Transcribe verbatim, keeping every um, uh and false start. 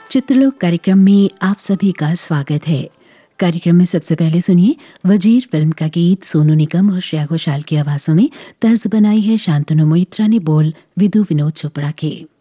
चित्रलोक कार्यक्रम में आप सभी का स्वागत है। कार्यक्रम में सबसे पहले सुनिए वजीर फिल्म का गीत सोनू निगम और श्रेया घोषाल की आवाजों में। तर्ज बनाई है शांतनु मोहित्रा ने, बोल विदु विनोद चोपड़ा के।